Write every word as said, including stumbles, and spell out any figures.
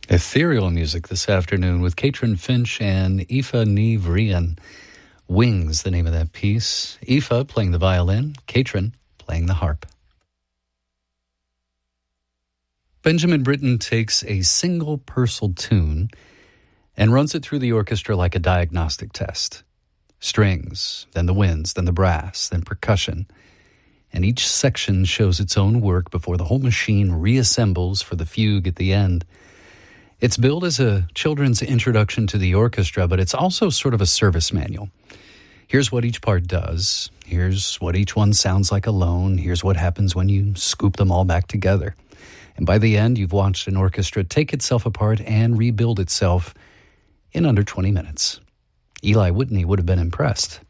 Ethereal music this afternoon with Katrin Finch and Aoife Ní Bhríon. Wings, the name of that piece. Aoife playing the violin, Katrin playing the harp. Benjamin Britten takes a single Purcell tune and runs it through the orchestra like a diagnostic test. Strings, then the winds, then the brass, then percussion. And each section shows its own work before the whole machine reassembles for the fugue at the end. It's billed as a children's introduction to the orchestra, but it's also sort of a service manual. Here's what each part does. Here's what each one sounds like alone. Here's what happens when you scoop them all back together. And by the end, you've watched an orchestra take itself apart and rebuild itself in under twenty minutes. Eli Whitney would have been impressed.